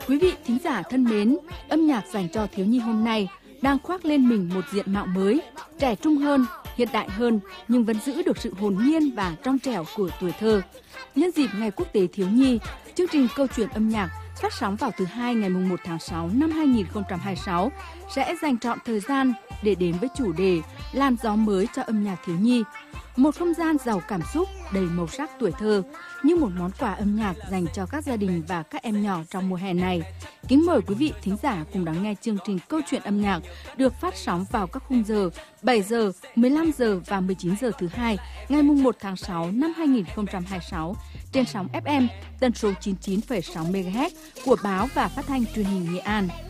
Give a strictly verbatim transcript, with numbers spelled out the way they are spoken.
Quý vị thính giả thân mến, âm nhạc dành cho thiếu nhi hôm nay đang khoác lên mình một diện mạo mới, trẻ trung hơn, hiện đại hơn nhưng vẫn giữ được sự hồn nhiên và trong trẻo của tuổi thơ. Nhân dịp Ngày Quốc tế Thiếu nhi, chương trình Câu chuyện âm nhạc phát sóng vào thứ hai ngày mùng một tháng sáu năm hai nghìn không trăm hai mươi sáu sẽ dành trọn thời gian để đến với chủ đề Làn gió mới cho âm nhạc thiếu nhi. Một không gian giàu cảm xúc, đầy màu sắc tuổi thơ, như một món quà âm nhạc dành cho các gia đình và các em nhỏ trong mùa hè này. Kính mời quý vị thính giả cùng đón nghe chương trình Câu chuyện âm nhạc được phát sóng vào các khung giờ bảy giờ, mười lăm giờ và mười chín giờ thứ hai, ngày mùng một tháng sáu năm hai nghìn không trăm hai mươi sáu trên sóng ép em tần số chín mươi chín phẩy sáu mê ga héc của báo và phát thanh truyền hình Nghệ An.